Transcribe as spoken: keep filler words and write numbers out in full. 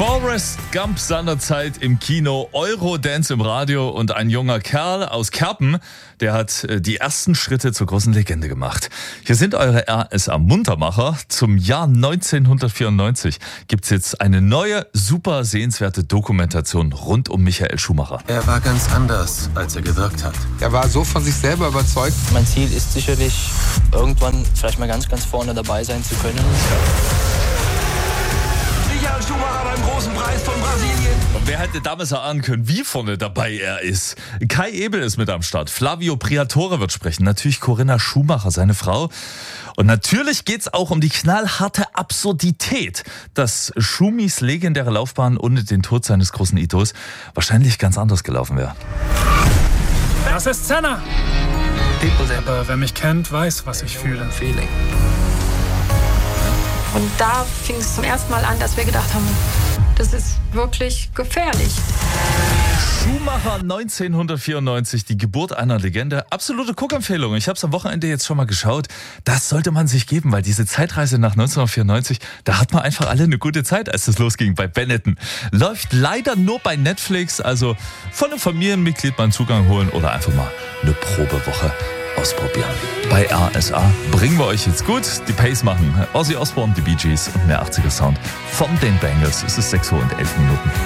Forrest Gump seinerzeit im Kino, Eurodance im Radio und ein junger Kerl aus Kerpen, der hat die ersten Schritte zur großen Legende gemacht. Hier sind eure R S A-Muntermacher. Zum Jahr neunzehnhundertvierundneunzig gibt's jetzt eine neue, super sehenswerte Dokumentation rund um Michael Schumacher. Er war ganz anders, als er gewirkt hat. Er war so von sich selber überzeugt. Mein Ziel ist sicherlich, irgendwann vielleicht mal ganz, ganz vorne dabei sein zu können. Michael Schumacher beim großen Preis von Brasilien. Und wer hätte damals erahnen können, wie vorne dabei er ist? Kai Ebel ist mit am Start. Flavio Briatore wird sprechen. Natürlich Corinna Schumacher, seine Frau. Und natürlich geht's auch um die knallharte Absurdität, dass Schumis legendäre Laufbahn ohne den Tod seines großen Idos wahrscheinlich ganz anders gelaufen wäre. Das ist Senna. Aber wer mich kennt, weiß, was ich fühle. Und da fing es zum ersten Mal an, dass wir gedacht haben, das ist wirklich gefährlich. Schumacher neunzehnhundertvierundneunzig, die Geburt einer Legende. Absolute Guckempfehlung. Ich habe es am Wochenende jetzt schon mal geschaut. Das sollte man sich geben, weil diese Zeitreise nach neunzehnhundertvierundneunzig, da hat man einfach alle eine gute Zeit, als es losging bei Benetton. Läuft leider nur bei Netflix, also von einem Familienmitglied mal einen Zugang holen oder einfach mal eine Probewoche ausprobieren. Bei R S A bringen wir euch jetzt gut die Pace machen. Ozzy Osbourne, die Bee Gees und mehr achtziger Sound von den Bangles. Es ist sechs Uhr und elf Minuten.